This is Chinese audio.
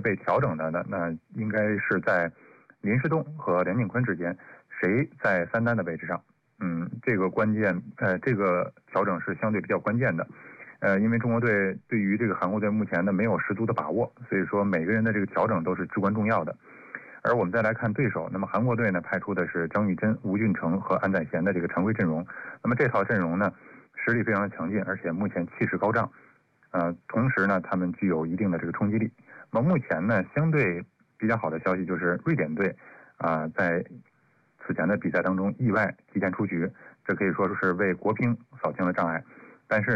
被调整的呢，那应该是在林士栋和梁靖昆之间，谁在3单的位置上。这个关键，这个调整是相对比较关键的。因为中国队对于这个韩国队目前呢没有十足的把握，所以说每个人的这个调整都是至关重要的。而我们再来看对手，那么韩国队呢派出的是张玉珍、吴俊成和安宰贤的这个常规阵容。那么这套阵容呢实力非常的强劲，而且目前气势高涨。同时呢他们具有一定的这个冲击力。那么目前呢相对比较好的消息就是瑞典队在此前的比赛当中意外提前出局，这可以说是为国乒扫清了障碍。但是